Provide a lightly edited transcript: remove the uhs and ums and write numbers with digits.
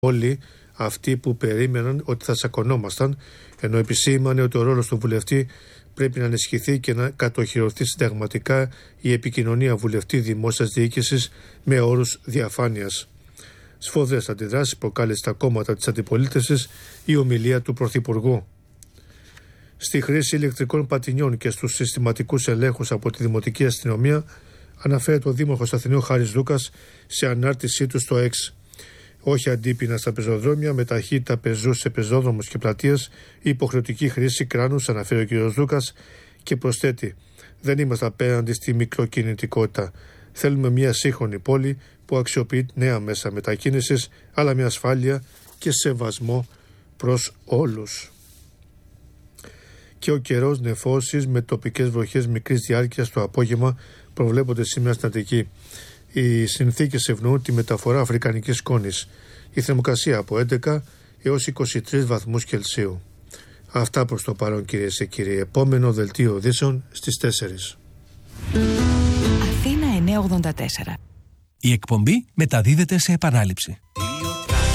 όλοι αυτοί που περίμεναν ότι θα τσακωνόμασταν, ενώ επισήμανε ότι ο ρόλος του βουλευτή πρέπει να ενισχυθεί και να κατοχυρωθεί συνταγματικά η επικοινωνία βουλευτή δημόσιας διοίκησης με όρους διαφάνειας. Σφοδρές αντιδράσεις προκάλεσε στα κόμματα της αντιπολίτευσης η ομιλία του Πρωθυπουργού. Στη χρήση ηλεκτρικών πατινιών και στους συστηματικούς ελέγχους από τη Δημοτική Αστυνομία, αναφέρεται ο Δήμαρχος Αθηναίου Χάρης Δούκας σε ανάρτησή του στο X. Όχι αντίπεινα στα πεζοδρόμια, με ταχύτητα πεζούς σε πεζόδρομους και πλατείες, υποχρεωτική χρήση κράνους, αναφέρει ο κ. Δούκας και προσθέτει: δεν είμαστε απέναντι στη μικροκινητικότητα. Θέλουμε μια σύγχρονη πόλη που αξιοποιεί νέα μέσα μετακίνησης, αλλά με ασφάλεια και σεβασμό προς όλους. Και ο καιρός νεφώσεις με τοπικές βροχές μικρής διάρκειας το απόγευμα προβλέπονται σήμερα στην Αττική. Οι συνθήκες ευνοούν τη μεταφορά αφρικανικής σκόνης. Η θερμοκρασία από 11 έως 23 βαθμούς Κελσίου. Αυτά προς το παρόν, κυρίες και κύριοι. Επόμενο δελτίο ειδήσεων στις 4. Αθήνα 984. Η εκπομπή μεταδίδεται σε επανάληψη.